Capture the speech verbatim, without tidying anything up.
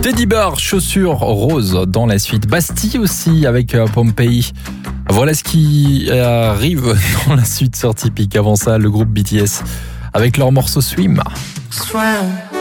Teddy Bear, chaussures roses dans la suite. Bastille aussi avec euh, Pompei. Voilà ce qui arrive dans la suite sur Typique. Avant ça, le groupe B T S avec leur morceau Swim. Swim.